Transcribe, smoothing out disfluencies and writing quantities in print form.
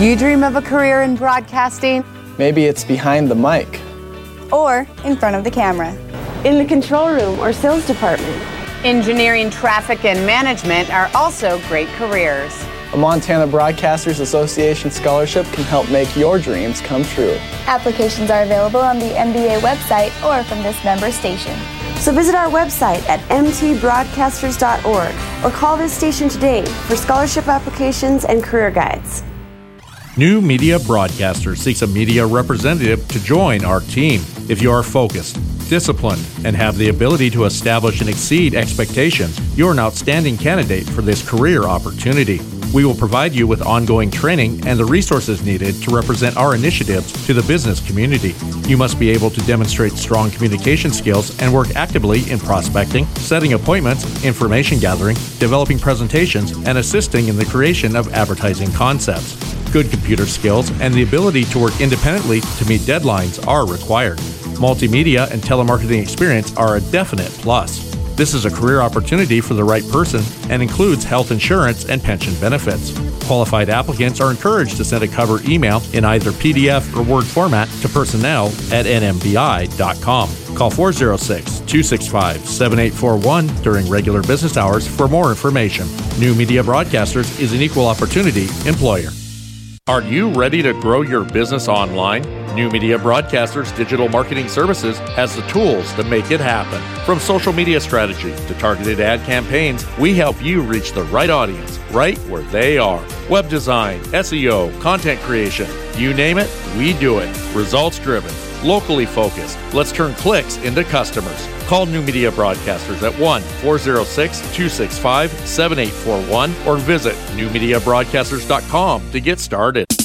You dream of a career in broadcasting? Maybe it's behind the mic. Or in front of the camera. In the control room or sales department. Engineering, traffic, and management are also great careers. A Montana Broadcasters Association scholarship can help make your dreams come true. Applications are available on the MBA website or from this member station. So visit our website at mtbroadcasters.org or call this station today for scholarship applications and career guides. New Media Broadcasters seeks a media representative to join our team. If you are focused, disciplined, and have the ability to establish and exceed expectations, you're an outstanding candidate for this career opportunity. We will provide you with ongoing training and the resources needed to represent our initiatives to the business community. You must be able to demonstrate strong communication skills and work actively in prospecting, setting appointments, information gathering, developing presentations, and assisting in the creation of advertising concepts. Good computer skills and the ability to work independently to meet deadlines are required. Multimedia and telemarketing experience are a definite plus. This is a career opportunity for the right person and includes health insurance and pension benefits. Qualified applicants are encouraged to send a cover email in either PDF or Word format to personnel@nmbi.com. Call 406-265-7841 during regular business hours for more information. New Media Broadcasters is an equal opportunity employer. Are you ready to grow your business online? New Media Broadcasters Digital Marketing Services has the tools to make it happen. From social media strategy to targeted ad campaigns, we help you reach the right audience right where they are. Web design, SEO, content creation, you name it, we do it. Results driven, locally focused. Let's turn clicks into customers. Call New Media Broadcasters at 1-406-265-7841 or visit newmediabroadcasters.com to get started.